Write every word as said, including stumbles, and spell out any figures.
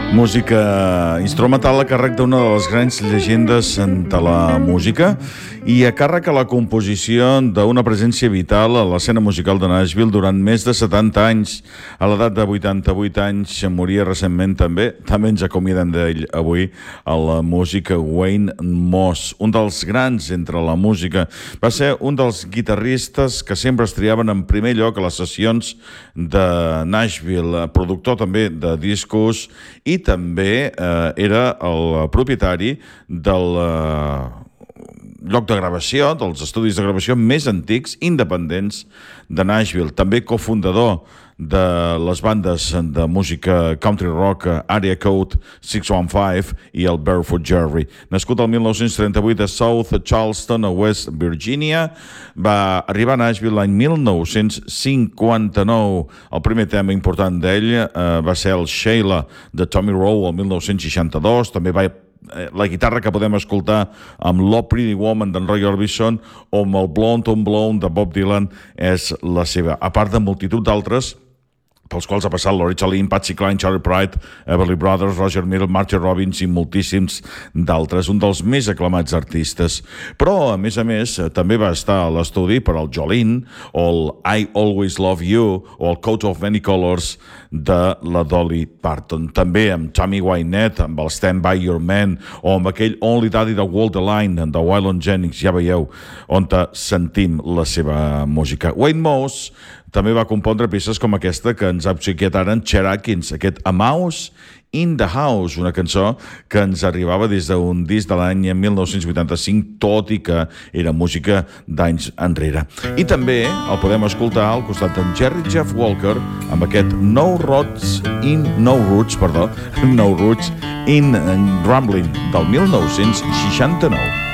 Música instrumental a càrrec d'una de les grans llegendes de la música i a càrrec a la composició d'una presència vital a l'escena musical de Nashville durant més de setanta anys. A l'edat de vuitanta-vuit anys moria recentment també, també ens acomiadem d'ell avui, el músic Wayne Moss, un dels grans entre la música. Va ser un dels guitarristes que sempre es triaven en primer lloc a les sessions de Nashville, productor també de discos i també eh, era el propietari del eh, lloc de gravació, dels estudis de gravació més antics, independents de Nashville. També cofundador de les bandes de música country rock Area Code sis cent quinze i el Barefoot Jerry. Nascut el mil nou-cents trenta-vuit a South Charleston, a West Virginia, va arribar a Nashville l'any mil nou-cents cinquanta-nou. El primer tema important d'ell eh, va ser el Sheila de Tommy Rowe el mil nou-cents seixanta-dos. També va la guitarra que podem escoltar amb Love Pretty Woman d'en Roy Orbison o amb el Blonde on Blonde de Bob Dylan és la seva, a part de multitud d'altres pels quals ha passat Loretta Lynn, Patsy Cline, Charlie Pride, Everly Brothers, Roger Mill, Marty Robbins i moltíssims d'altres, un dels més aclamats artistes. Però, a més a més, també va estar a l'estudi per al Jolene, o el I Always Love You, o el Coat of Many Colors de la Dolly Parton. També amb Tammy Wynette, amb el Stand By Your Man, o amb aquell Only Daddy de Walk the Line, de Waylon Jennings, ja veieu, on sentim la seva música. Wayne Moss també va compondre peces com aquesta que ens ha obsequiat ara en Chet Atkins, aquest A Mouse in the House, una cançó que ens arribava des d'un disc de l'any mil nou-cents vuitanta-cinc, tot i que era música d'anys enrere. I també el podem escoltar al costat d'en Jerry Jeff Walker amb aquest No Roots in No Roots, perdó, No Roots in Rambling del mil nou-cents seixanta-nou.